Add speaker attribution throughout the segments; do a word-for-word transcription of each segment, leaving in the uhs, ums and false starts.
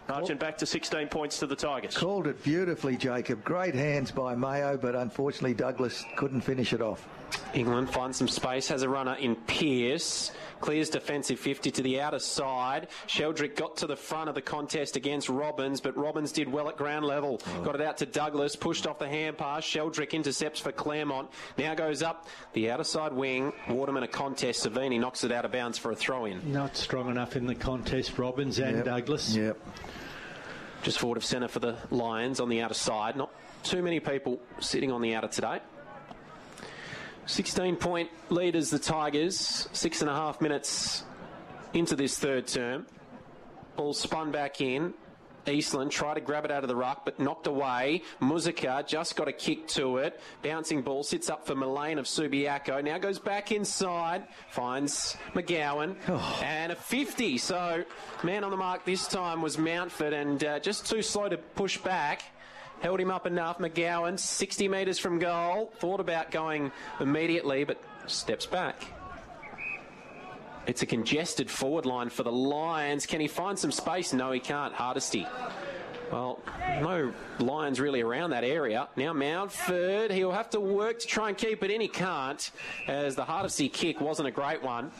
Speaker 1: Margin back to sixteen points to the Tigers.
Speaker 2: Called it beautifully, Jacob. Great hands by Mayo, but unfortunately Douglas couldn't finish it off.
Speaker 3: England finds some space, has a runner in Pearce, clears defensive fifty to the outer side. Sheldrick got to the front of the contest against Robbins, but Robbins did well at ground level. Oh. Got it out to Douglas, pushed off the hand pass. Sheldrick intercepts for Claremont. Now goes up the outer side wing. Waterman a contest. Savini knocks it out of bounds for a throw-in.
Speaker 4: Not strong enough in the contest, Robbins and
Speaker 2: yep.
Speaker 4: Douglas.
Speaker 2: Yep.
Speaker 3: Just forward of centre for the Lions on the outer side. Not too many people sitting on the outer today. sixteen point leaders, the Tigers. Six and a half minutes into this third term. Ball spun back in. Eastland tried to grab it out of the ruck, but knocked away. Muzika just got a kick to it. Bouncing ball sits up for Mullane of Subiaco. Now goes back inside. Finds McGowan. Oh. And a fifty. So, man on the mark this time was Mountford, and uh, just too slow to push back. Held him up enough. McGowan, sixty metres from goal. Thought about going immediately, but steps back. It's a congested forward line for the Lions. Can he find some space? No, he can't. Hardesty. Well, no Lions really around that area. Now Mountford, he'll have to work to try and keep it in. He can't, as the Hardesty kick wasn't a great one.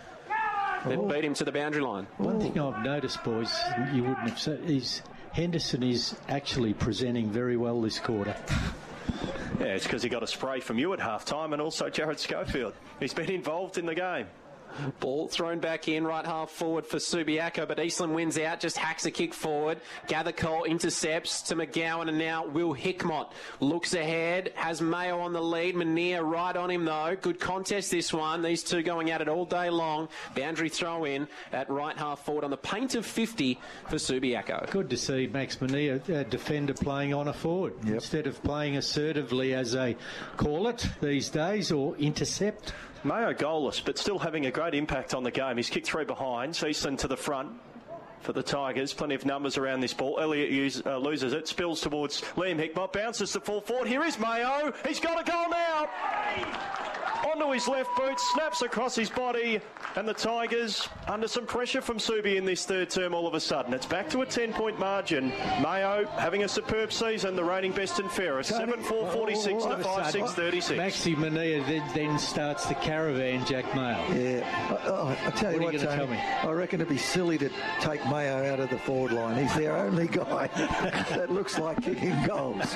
Speaker 3: It beat him to the boundary line.
Speaker 4: One thing I've noticed, boys, you wouldn't have said, is Henderson is actually presenting very well this quarter.
Speaker 1: Yeah, it's because he got a spray from you at half-time, and also Jared Schofield. He's been involved in the game.
Speaker 3: Ball thrown back in, right half forward for Subiaco, but Eastland wins out, just hacks a kick forward. Gathercole intercepts to McGowan, and now Will Hickmott looks ahead, has Mayo on the lead. Mania right on him though. Good contest this one. These two going at it all day long. Boundary throw in at right half forward on the paint of fifty for Subiaco.
Speaker 4: Good to see Max Mania, a defender, playing on a forward yep. instead of playing assertively as they call it these days, or intercept.
Speaker 1: Mayo goalless, but still having a great impact on the game. He's kicked through behind. Eastland to the front for the Tigers. Plenty of numbers around this ball. Elliott use, uh, loses it. Spills towards Liam Hickmott. Bounces to full forward. Here is Mayo. He's got a goal now. Onto his left boot. Snaps across his body. And the Tigers under some pressure from Subi in this third term all of a sudden. It's back to a ten-point margin. Mayo having a superb season. The reigning best and fairest. seven four forty-six to five six thirty-six.
Speaker 4: Maxi Mania then, then starts the caravan, Jack Mayo.
Speaker 2: Yeah. Oh, I'll tell you what,
Speaker 4: what Tony, tell me?
Speaker 2: I reckon it'd be silly to take Mayo out of the forward line. He's their only guy that looks like kicking goals.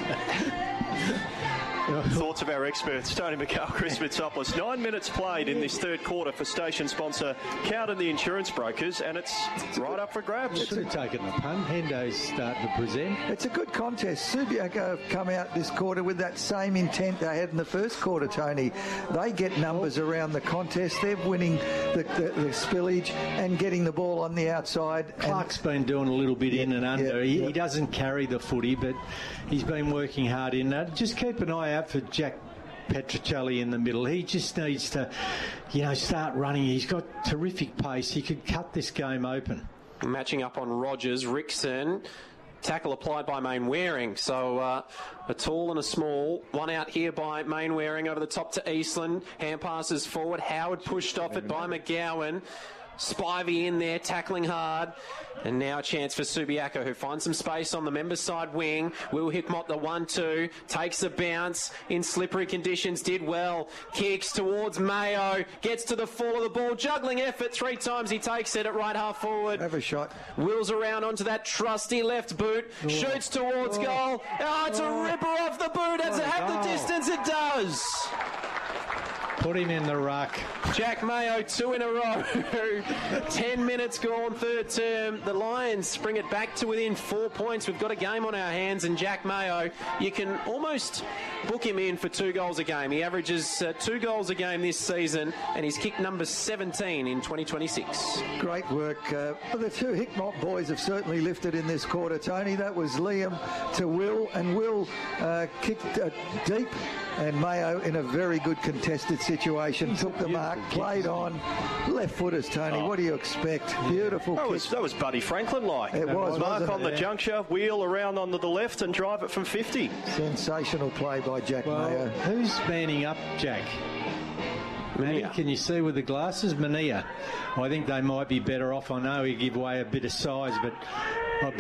Speaker 1: Thoughts of our experts, Tony McCall, Chris Mitsopoulos. Nine minutes played in this third quarter for station sponsor Cowden the Insurance Brokers, and it's right up for grabs.
Speaker 4: Should have taken the punt. Hendo's starting to present.
Speaker 2: It's a good contest. Subiaco have come out this quarter with that same intent they had in the first quarter, Tony. They get numbers around the contest. They're winning the, the, the spillage and getting the ball on the outside.
Speaker 4: Clark's been doing a little bit yeah, in and under.
Speaker 2: Yeah,
Speaker 4: he,
Speaker 2: yeah.
Speaker 4: he doesn't carry the footy, but he's been working hard in that. Just keep an eye out for Jack Petrocelli in the middle. He just needs to, you know, start running. He's got terrific pace. He could cut this game open.
Speaker 3: Matching up on Rogers, Rickson. Tackle applied by Mainwaring. So uh, a tall and a small. One out here by Mainwaring over the top to Eastland. Hand passes forward. Howard pushed off it by McGowan. Spivey in there, tackling hard. And now a chance for Subiaco, who finds some space on the member side wing. Will Hickmott, the one two, takes a bounce in slippery conditions, did well. Kicks towards Mayo, gets to the fall of the ball. Juggling effort, three times he takes it at right half forward.
Speaker 2: Have a shot.
Speaker 3: Wheels around onto that trusty left boot. Oh. Shoots towards oh. goal. Oh, it's oh. a ripper off the boot. Does it have the distance? It does.
Speaker 4: Put him in the ruck.
Speaker 3: Jack Mayo, two in a row. Ten minutes gone, third term. The Lions bring it back to within four points. We've got a game on our hands, and Jack Mayo, you can almost book him in for two goals a game. He averages uh, two goals a game this season, and he's kicked number seventeen in twenty twenty-six.
Speaker 2: Great work. Uh, the two Hickmott boys have certainly lifted in this quarter, Tony. That was Liam to Will, and Will uh, kicked uh, deep. And Mayo in a very good contested situation. Took the mark, played on. Left footers, Tony. Oh. What do you expect? Beautiful
Speaker 1: that
Speaker 2: kick.
Speaker 1: Was, that was Buddy Franklin-like.
Speaker 2: It was,
Speaker 1: Mark on
Speaker 2: it?
Speaker 1: the
Speaker 2: yeah.
Speaker 1: juncture, wheel around onto the left and drive it from fifty.
Speaker 2: Sensational play by Jack
Speaker 4: well,
Speaker 2: Mayo.
Speaker 4: Who's manning up, Jack? Mania. Can you see with the glasses? Mania. I think they might be better off. I know he give away a bit of size, but